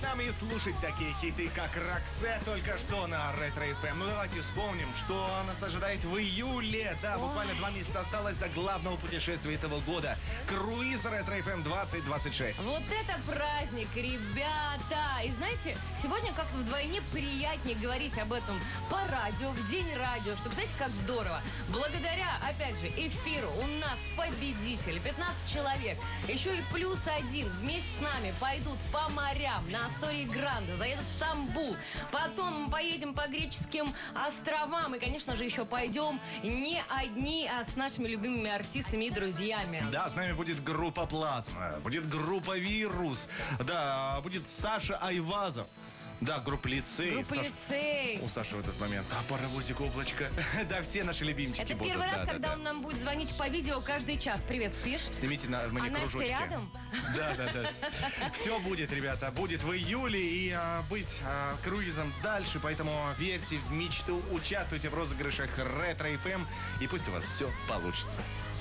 нам и слушать такие хиты, как «Роксе» только что на Ретро FM. Ну давайте вспомним, что нас ожидает в июле. Да, буквально 2 месяца осталось до главного путешествия этого года. Круиз Ретро FM 2026. Вот это праздник, ребята! И знаете, сегодня как вдвойне приятнее говорить об этом по радио, в день радио, что, представляете, как здорово. Благодаря, опять же, эфиру у нас победители, 15 человек, еще и +1 вместе с нами пойдут по морям на Астории Гранде, заедут в Стамбул, потом поедем по греческим островам и, конечно же, еще пойдем не одни, а с нашими любимыми артистами и друзьями. Да, с нами будет группа «Плазма», будет группа «Вирус», да, будет Саша Айвазов. Да, группа «Лицей». Группа «Лицей». У Саши в этот момент. А паровозик, облачко. Да, все наши любимчики Это будут. первый раз, когда он нам будет звонить по видео каждый час. Привет, спишь? Снимите на мне кружочки. Настя рядом? Да. Все будет, ребята. Будет в июле. И быть круизом дальше. Поэтому верьте в мечту. Участвуйте в розыгрышах Ретро FM. И пусть у вас все получится.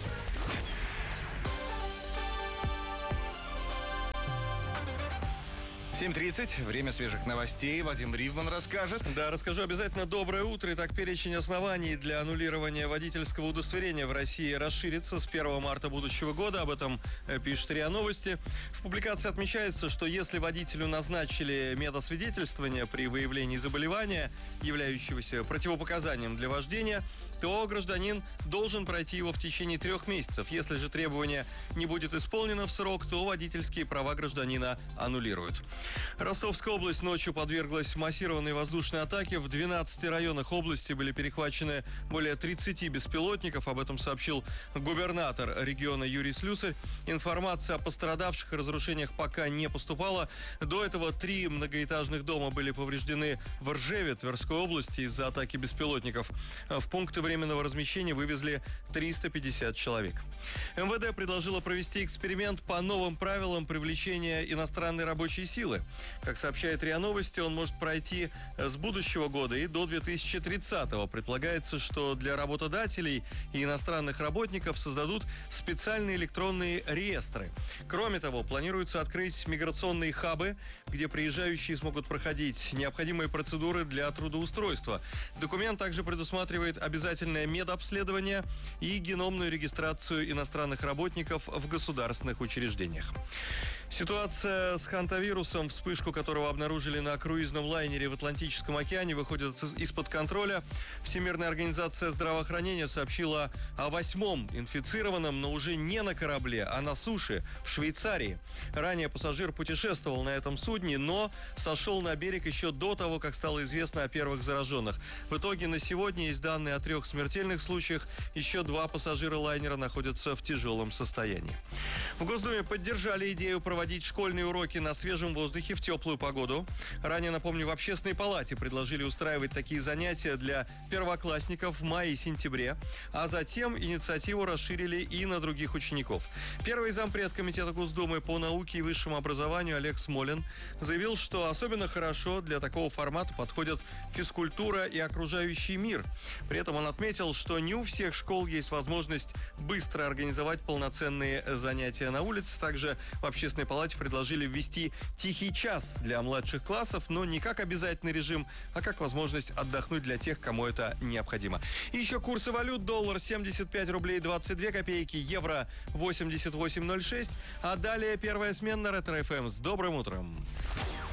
7:30. Время свежих новостей. Вадим Ривман расскажет. Да, расскажу обязательно. Доброе утро. Итак, перечень оснований для аннулирования водительского удостоверения в России расширится с 1 марта будущего года. Об этом пишет РИА Новости. В публикации отмечается, что если водителю назначили медосвидетельствование при выявлении заболевания, являющегося противопоказанием для вождения, то гражданин должен пройти его в течение 3 месяцев. Если же требование не будет исполнено в срок, то водительские права гражданина аннулируют. Ростовская область ночью подверглась массированной воздушной атаке. В 12 районах области были перехвачены более 30 беспилотников. Об этом сообщил губернатор региона Юрий Слюсарь. Информация о пострадавших и разрушениях пока не поступала. До этого 3 многоэтажных дома были повреждены в Ржеве, Тверской области, из-за атаки беспилотников. В пункты временного размещения вывезли 350 человек. МВД предложило провести эксперимент по новым правилам привлечения иностранной рабочей силы. Как сообщает РИА Новости, он может пройти с будущего года и до 2030-го. Предполагается, что для работодателей и иностранных работников создадут специальные электронные реестры. Кроме того, планируется открыть миграционные хабы, где приезжающие смогут проходить необходимые процедуры для трудоустройства. Документ также предусматривает обязательное медобследование и геномную регистрацию иностранных работников в государственных учреждениях. Ситуация с хантавирусом, вспышку которого обнаружили на круизном лайнере в Атлантическом океане, выходит из-под контроля. Всемирная организация здравоохранения сообщила о 8-м инфицированном, но уже не на корабле, а на суше в Швейцарии. Ранее пассажир путешествовал на этом судне, но сошел на берег еще до того, как стало известно о первых зараженных. В итоге на сегодня есть данные о 3 смертельных случаях. Еще 2 пассажира лайнера находятся в тяжелом состоянии. В Госдуме поддержали идею проводить школьные уроки на свежем воздухе в теплую погоду. Ранее, напомню, в Общественной палате предложили устраивать такие занятия для первоклассников в мае и сентябре, а затем инициативу расширили и на других учеников. Первый зампред Комитета Госдумы по науке и высшему образованию Олег Смолин заявил, что особенно хорошо для такого формата подходят физкультура и окружающий мир. При этом он отметил, что не у всех школ есть возможность быстро организовать полноценные занятия на улице. Также в Общественной палате предложили ввести тихий час для младших классов, но не как обязательный режим, а как возможность отдохнуть для тех, кому это необходимо. И еще курсы валют. Доллар 75 рублей 22 копейки, евро 88.06. А далее первая смена на Ретро FM. С добрым утром.